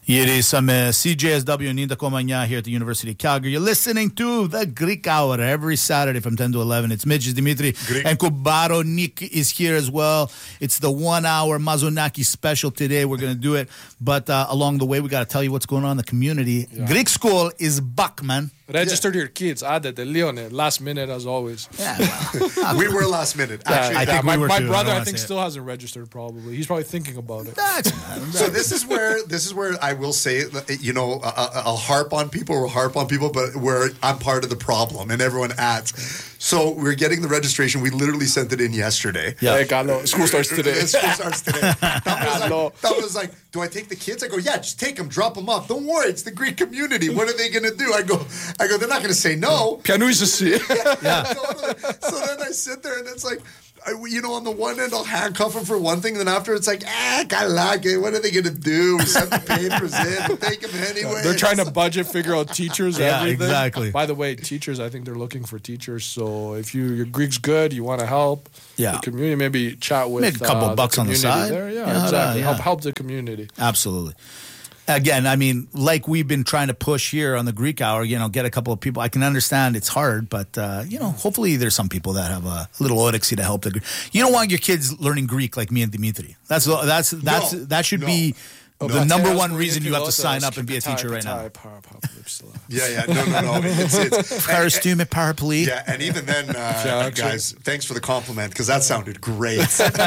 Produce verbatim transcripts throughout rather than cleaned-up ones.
Ieri some uh, C J S W Ninda Komanya here at the University of Calgary. You're listening to the Greek Hour every Saturday from ten to eleven. It's Mitch, it's Dimitri, Greek. And Kubaro Nick is here as well. It's the one-hour Mazonaki special today. We're going to do it. But uh, along the way, we got to tell you what's going on in the community. Yeah. Greek school is back, man. Register yeah. your kids. Add it. Leone. Last minute, as always. Yeah, well, we were last minute. Actually, yeah, I think my, we were my too. brother, I, I think, still it. hasn't registered. Probably, he's probably thinking about it. That's, so this is where this is where I will say, you know, I'll harp on people, we'll harp on people, but where I'm part of the problem, and everyone adds. So we're getting the registration. We literally sent it in yesterday. Yeah, hey, Carlo, school starts today. School starts today. That was, like, that was like, do I take the kids? I go, yeah, just take them, drop them off. Don't worry, it's the Greek community. What are they going to do? I go, I go, they're not going to say no. Yeah. yeah. So then I sit there and it's like, I, you know, on the one end, I'll handcuff them for one thing, and then after it's like, ah, I like it. What are they going to do? We sent the papers in. We'll take them anyway. They're trying to budget, figure out teachers, yeah, everything. Exactly. By the way, teachers, I think they're looking for teachers. So if you, your Greek's good, you want to help yeah. the community, maybe chat with Make a couple uh, bucks the on the side. There. Yeah, yeah exactly. yeah. Help, help the community. Absolutely. Again, I mean, like we've been trying to push here on the Greek Hour, you know, get a couple of people. I can understand it's hard, but, uh, you know, hopefully there's some people that have a little orexy to help. The, you don't want your kids learning Greek like me and Dimitri. That's that's that's no, that should no. be no. the number one reason you have to sign up and be a teacher right now. Yeah, yeah, no, no, no. It's, it's, and, and, paraplegic. Yeah, and even then, uh, guys, thanks for the compliment because that sounded great.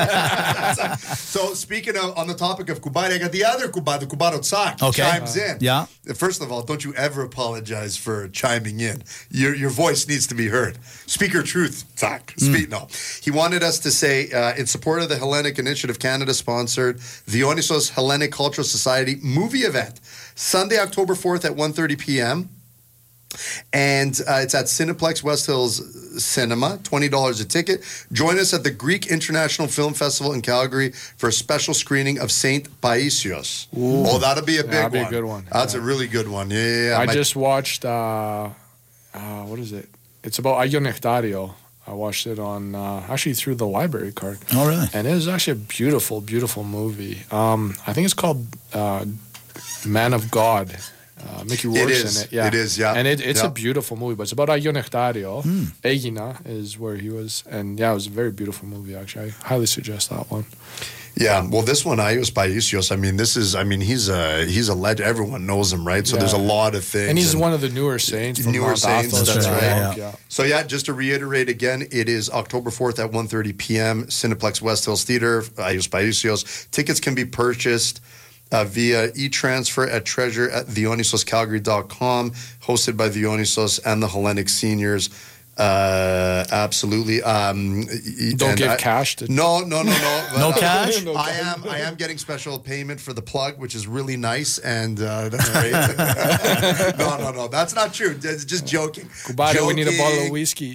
So speaking of, on the topic of Kubari, I got the other Kubari, the Kubaro Tsak, okay. chimes in. Yeah. First of all, don't you ever apologize for chiming in. Your your voice needs to be heard. Speak your truth, Tsak. Speak mm. no. He wanted us to say, uh, in support of the Hellenic Initiative Canada sponsored Dionysos Hellenic Cultural Society movie event, Sunday, October fourth at one thirty p.m. And uh, it's at Cineplex West Hills Cinema, twenty dollars a ticket. Join us at the Greek International Film Festival in Calgary for a special screening of Saint Paisios. Ooh. Oh, that'll be a big that'll one. That'll be a good one. That's yeah. a really good one. Yeah, yeah, yeah. I My- just watched, uh, uh, what is it? It's about Aio Nectario. I watched it on, uh, actually through the library card. Oh, really? And it was actually a beautiful, beautiful movie. Um, I think it's called uh, Man of God. Uh, Mickey Rourke's in it. Yeah. It is, yeah. And it, it's yeah. a beautiful movie, but it's about Aio Nectario. Mm. Egina is where he was. And yeah, it was a very beautiful movie, actually. I highly suggest that one. Yeah, well, this one, Ios Paisios, I mean, this is, I mean, he's a, he's a legend. Everyone knows him, right? So yeah. there's a lot of things. And he's and one of the newer saints. From newer Mount saints, Athos, that's right. Yeah. Yeah. So, yeah, just to reiterate again, it is October fourth at one thirty p.m., Cineplex West Hills Theater, Ios Paisios. Tickets can be purchased Uh, via e-transfer at treasure at dionysos calgary dot com, hosted by Dionysos and the Hellenic Seniors. Uh, absolutely. Um, Don't give I, cash to no, no, no, no. No cash. no I am. I am getting special payment for the plug, which is really nice, and uh, that's great. no, no, no. That's not true. It's just joking. Kubari, we need a bottle of whiskey.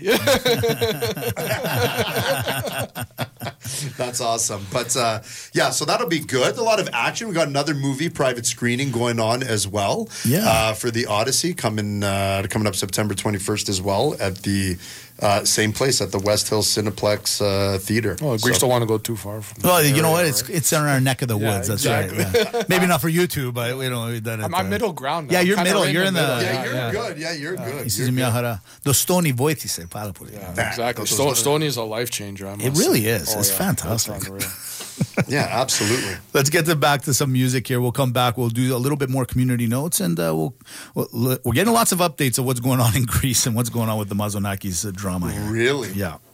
That's awesome. But uh, yeah, so that'll be good. A lot of action. We got another movie private screening going on as well. Yeah. Uh, for the Odyssey coming uh, coming up September twenty-first as well at the uh, same place at the West Hills Cineplex uh, Theater. Oh, Greeks so. don't want to go too far from. Well, you area, know what? right? It's it's in our neck of the yeah, woods. That's exactly. right. Yeah. Maybe not for you two, but we know we've done it. I'm, I'm uh, middle ground. Now. Yeah, you're Kinda middle. in You're the in the. middle. Yeah, Yeah, you're yeah. good. Yeah, you're Uh, good. You're good. The Stony Voiti se parla por Yeah, exactly. Sto- Stony is a life changer. I must It really say. is. Oh, It's yeah. fantastic. Yeah, absolutely. Let's get to back to some music here. We'll come back. We'll do a little bit more community notes, and uh, we'll, we'll we're getting lots of updates of what's going on in Greece and what's going on with the Mazonakis uh, drama here. Really? Yeah.